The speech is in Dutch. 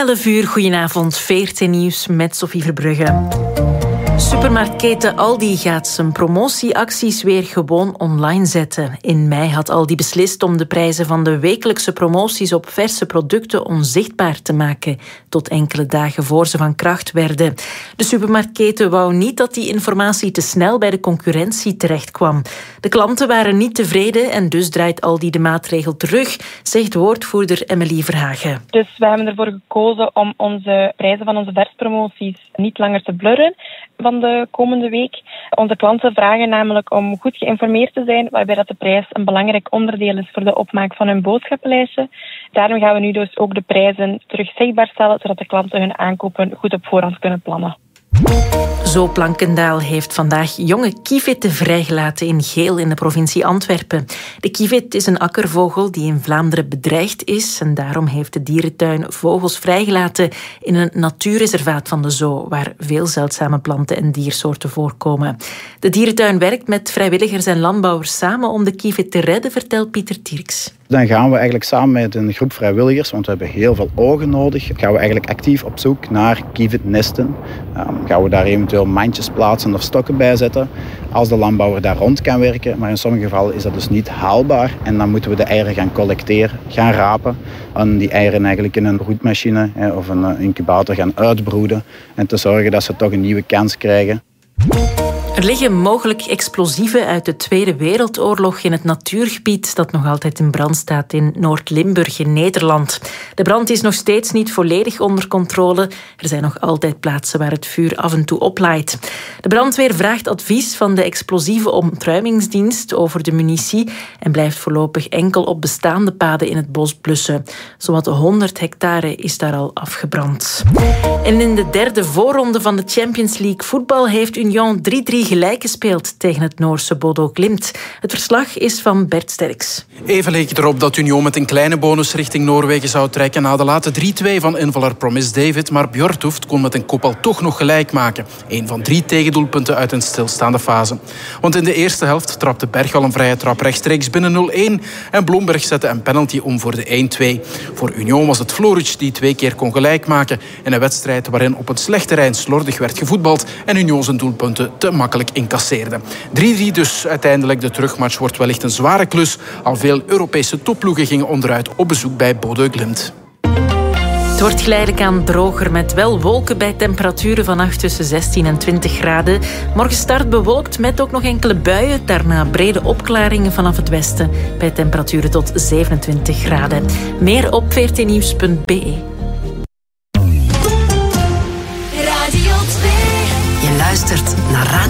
11 uur, goedenavond, VRT Nieuws met Sophie Verbrugge. Supermarktketen Aldi gaat zijn promotieacties weer gewoon online zetten. In mei had Aldi beslist om de prijzen van de wekelijkse promoties op verse producten onzichtbaar te maken, tot enkele dagen voor ze van kracht werden. De supermarktketen wou niet dat die informatie te snel bij de concurrentie terechtkwam. De klanten waren niet tevreden en dus draait Aldi de maatregel terug, zegt woordvoerder Emily Verhagen. Dus we hebben ervoor gekozen om onze prijzen van onze verspromoties niet langer te blurren van de komende week. Onze klanten vragen namelijk om goed geïnformeerd te zijn, waarbij dat de prijs een belangrijk onderdeel is voor de opmaak van hun boodschappenlijstje. Daarom gaan we nu dus ook de prijzen terug zichtbaar stellen, zodat de klanten hun aankopen goed op voorhand kunnen plannen. Zo Plankendaal heeft vandaag jonge kieviten vrijgelaten in Geel in de provincie Antwerpen. De kievit is een akkervogel die in Vlaanderen bedreigd is en daarom heeft de dierentuin vogels vrijgelaten in een natuurreservaat van de Zoo, waar veel zeldzame planten en diersoorten voorkomen. De dierentuin werkt met vrijwilligers en landbouwers samen om de kievit te redden, vertelt Pieter Tierks. Dan gaan we eigenlijk samen met een groep vrijwilligers, want we hebben heel veel ogen nodig, gaan we eigenlijk actief op zoek naar kievitnesten. Gaan we daar eventueel mandjes plaatsen of stokken bij zetten, als de landbouwer daar rond kan werken. Maar in sommige gevallen is dat dus niet haalbaar en dan moeten we de eieren gaan collecteren, gaan rapen en die eieren eigenlijk in een broedmachine of een incubator gaan uitbroeden en te zorgen dat ze toch een nieuwe kans krijgen. Er liggen mogelijk explosieven uit de Tweede Wereldoorlog in het natuurgebied dat nog altijd in brand staat in Noord-Limburg in Nederland. De brand is nog steeds niet volledig onder controle. Er zijn nog altijd plaatsen waar het vuur af en toe oplaait. De brandweer vraagt advies van de explosieve ontruimingsdienst over de munitie en blijft voorlopig enkel op bestaande paden in het bos blussen. Zowat 100 hectare is daar al afgebrand. En in de derde voorronde van de Champions League voetbal heeft Union 3-3 gelijk gespeeld tegen het Noorse Bodo Glimt. Het verslag is van Bert Sterks. Even leek het erop dat Union met een kleine bonus richting Noorwegen zou trekken na de late 3-2 van invaller Promise David, maar Björthoeft kon met een kopbal toch nog gelijk maken. 1 van 3 tegendoelpunten uit een stilstaande fase. Want in de eerste helft trapte Bergwall een vrije trap rechtstreeks binnen 0-1 en Blomberg zette een penalty om voor de 1-2. Voor Union was het Floric die 2 keer kon gelijk maken in een wedstrijd waarin op een slecht terrein slordig werd gevoetbald en Union zijn doelpunten te makkelijk incasseerde. 3-3 dus uiteindelijk. De terugmatch wordt wellicht een zware klus. Al veel Europese topploegen gingen onderuit op bezoek bij Bodø Glimt. Het wordt geleidelijk aan droger met wel wolken bij temperaturen vannacht tussen 16 en 20 graden. Morgen start bewolkt met ook nog enkele buien. Daarna brede opklaringen vanaf het westen bij temperaturen tot 27 graden. Meer op vrtnieuws.be. Radio 2. Je luistert naar Radio